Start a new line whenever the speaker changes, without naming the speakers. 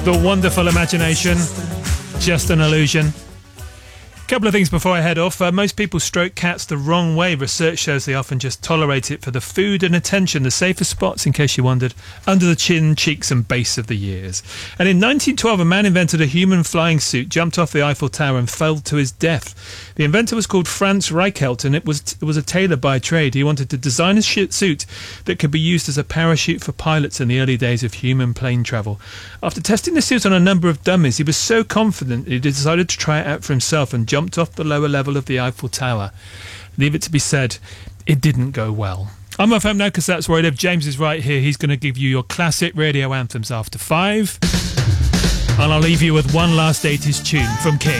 The wonderful imagination, just an illusion. Couple of things before I head off. Most people stroke cats the wrong way. Research shows they often just tolerate it for the food and attention. The safest spots, in case you wondered, under the chin, cheeks and base of the ears. And in 1912, a man invented a human flying suit, jumped off the Eiffel Tower and fell to his death. The inventor was called Franz Reichelt, and it was a tailor by trade. He wanted to design a suit that could be used as a parachute for pilots in the early days of human plane travel. After testing the suit on a number of dummies, he was so confident he decided to try it out for himself and jumped off the lower level of the Eiffel Tower. Leave it to be said, it didn't go well. I'm off home now because that's where I live. James is right here. He's going to give you your classic radio anthems after 5. And I'll leave you with one last 80s tune from King.